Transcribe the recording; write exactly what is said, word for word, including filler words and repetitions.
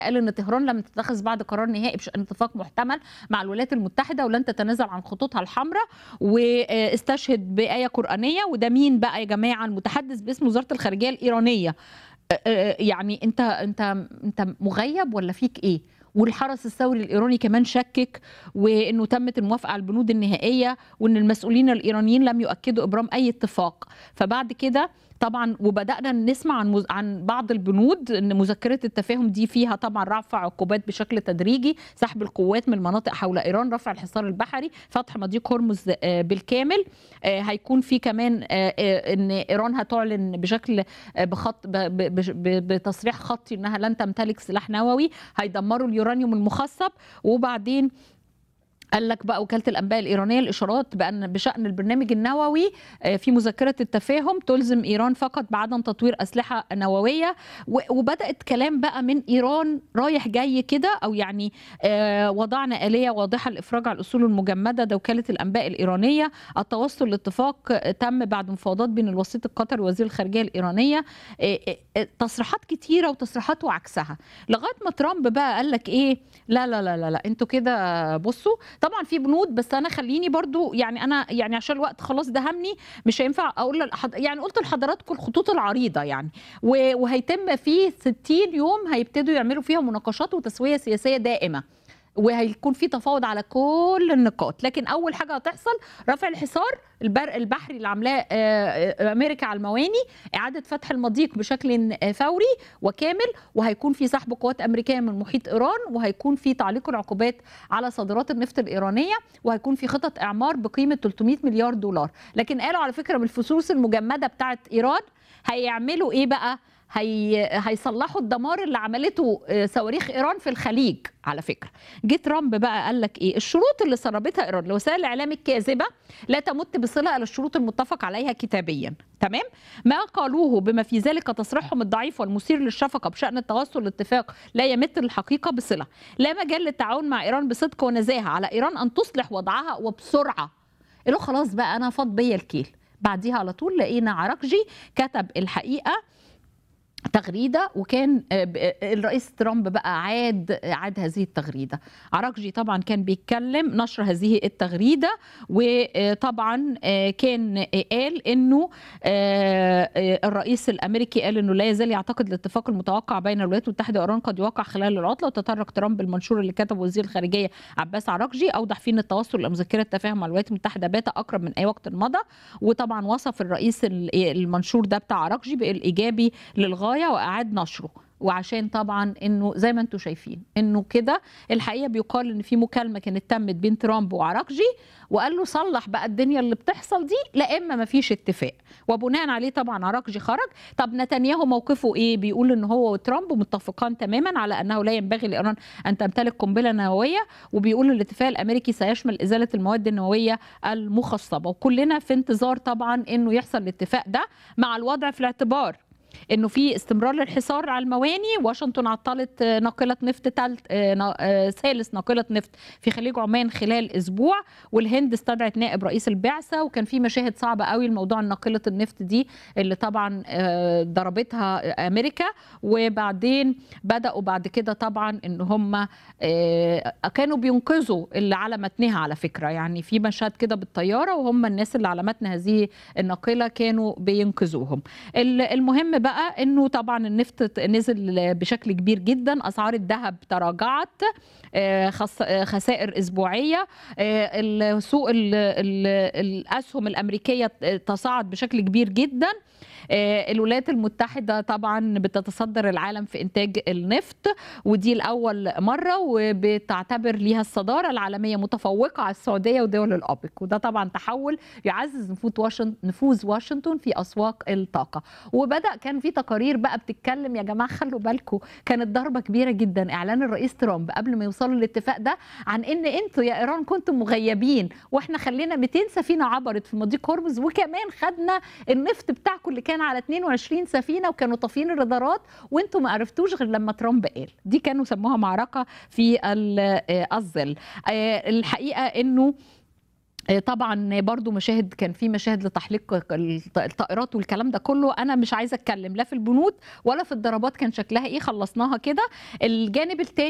قال ان طهران لم تتخذ بعد قرار نهائي بشان اتفاق محتمل مع الولايات المتحده ولن تتنازل عن خطوطها الحمراء، واستشهد بايه قرانيه. وده مين بقى يا جماعه؟ المتحدث باسم وزاره الخارجيه الايرانيه. يعني انت انت انت مغيب ولا فيك ايه؟ والحرس الثوري الايراني كمان شكك، وانه تمت الموافقه على البنود النهائيه، وان المسؤولين الايرانيين لم يؤكدوا ابرام اي اتفاق. فبعد كده طبعا وبدانا نسمع عن مز... عن بعض البنود، ان مذكره التفاهم دي فيها طبعا رفع عقوبات بشكل تدريجي، سحب القوات من المناطق حول ايران، رفع الحصار البحري، فتح مضيق هرمز بالكامل. هيكون في كمان ان ايران هتعلن بشكل بخط بتصريح خطي انها لن تمتلك سلاح نووي، هيدمروا اليورانيوم المخصب. وبعدين قال لك بقى وكالة الأنباء الإيرانية الإشارات بأن بشأن البرنامج النووي في مذكرة التفاهم تلزم إيران فقط بعدم تطوير أسلحة نووية. وبدأت كلام بقى من إيران رايح جاي كده، أو يعني وضعنا آلية واضحة للإفراج على الأصول المجمدة. ده وكالة الأنباء الإيرانية. التوصل لاتفاق تم بعد مفاوضات بين الوسيط القطري ووزير الخارجية الإيرانية. تصريحات كتيرة وتصريحات وعكسها، لغاية ما ترامب بقى قال لك إيه؟ لا لا لا لا, لا. انتوا كده بصوا، طبعا في بنود، بس انا خليني برضو يعني انا يعني عشان الوقت خلاص دهمني مش هينفع اقول لحض... يعني قلت لحضراتكم الخطوط العريضه يعني، وهيتم في ستين يوم هيبتدوا يعملوا فيها مناقشات وتسويه سياسيه دائمه، وهيكون في تفاوض على كل النقاط. لكن اول حاجه هتحصل رفع الحصار البحري اللي عاملاه امريكا على المواني، اعاده فتح المضيق بشكل فوري وكامل، وهيكون في سحب قوات امريكيه من محيط ايران، وهيكون في تعليق العقوبات على صادرات النفط الايرانيه، وهيكون في خطط اعمار بقيمه ثلاثمائة مليار دولار. لكن قالوا على فكره بالفلوس المجمده بتاعت ايران هيعملوا ايه بقى؟ هي هيصلحوا الدمار اللي عملته صواريخ ايران في الخليج. على فكره جه ترامب بقى قال لك ايه؟ الشروط اللي سربتها ايران لوسائل الاعلام الكاذبه لا تمت بصله الى الشروط المتفق عليها كتابيا. تمام؟ ما قالوه بما في ذلك تصريحهم الضعيف والمثير للشفقه بشان التوصل لاتفاق لا يمت الحقيقه بصله. لا مجال للتعاون مع ايران بصدق ونزاهه، على ايران ان تصلح وضعها وبسرعه. قالوا خلاص بقى انا فاض بيا الكيل. بعديها على طول لقينا عراقجي كتب الحقيقه تغريده، وكان الرئيس ترامب بقى عاد عاد هذه التغريده. عراقجي طبعا كان بيتكلم نشر هذه التغريده، وطبعا كان قال انه الرئيس الامريكي قال انه لا يزال يعتقد الاتفاق المتوقع بين الولايات المتحده وايران قد يوقع خلال العطله. وتطرق ترامب المنشور اللي كتبه وزير الخارجيه عباس عراقجي، اوضح فيه ان التوصل الى مذكره تفاهم مع الولايات المتحده بات اقرب من اي وقت مضى. وطبعا وصف الرئيس المنشور ده بتاع عراقجي بالايجابي للغايه، واعاد نشره. وعشان طبعا انه زي ما انتم شايفين انه كده الحقيقه بيقال ان في مكالمه كانت تمت بين ترامب وعراقجي، وقال له صلح بقى الدنيا اللي بتحصل دي، لا اما ما فيش اتفاق. وبناء عليه طبعا عراقجي خرج. طب نتنياهو موقفه ايه؟ بيقول ان هو وترامب متفقان تماما على انه لا ينبغي لايران ان تمتلك قنبله نوويه، وبيقول الاتفاق الامريكي سيشمل ازاله المواد النوويه المخصبه. وكلنا في انتظار طبعا انه يحصل الاتفاق ده، مع الوضع في الاعتبار انه في استمرار للحصار على المواني. واشنطن عطلت ناقله نفط ثالث ناقله نفط في خليج عمان خلال اسبوع، والهند استدعت نائب رئيس البعثه، وكان في مشاهد صعبه قوي الموضوع ناقله النفط دي اللي طبعا ضربتها امريكا. وبعدين بداوا بعد كده طبعا ان هم كانوا بينقذوا اللي على متنها. على فكره يعني في مشهد كده بالطياره وهم الناس اللي على متن هذه الناقله كانوا بينقذوهم. المهم بقى انه طبعا النفط نزل بشكل كبير جدا، اسعار الذهب تراجعت، خسائر اسبوعيه، السوق الاسهم الامريكيه تصاعد بشكل كبير جدا. الولايات المتحدة طبعا بتتصدر العالم في إنتاج النفط، ودي الأول مرة، وبتعتبر ليها الصدارة العالمية متفوقة على السعودية ودول الأوبك. وده طبعا تحول يعزز نفوذ واشنطن في أسواق الطاقة. وبدأ كان في تقارير بقى بتتكلم يا جماعة خلوا بالكم، كانت ضربة كبيرة جدا إعلان الرئيس ترامب قبل ما يوصلوا للاتفاق ده عن إن أنتوا يا إيران كنتم مغيبين، وإحنا خلينا مئتين سفينة عبرت في مضيق هرمز، وكمان خدنا النفط بتاعكم اللي كان على اثنين وعشرين سفينه وكانوا طافين الرادارات، وانتم ما عرفتوش غير لما ترامب قال. دي كانوا سموها معركه في الظل. الحقيقه انه آآ طبعًا برضه مشاهد كان في مشاهد لتحليق الط الطائرات والكلام ده كله، أنا مش عايزة أتكلم لا في البنود ولا في الضربات كان شكلها إيه، خلصناها كده. الجانب التاني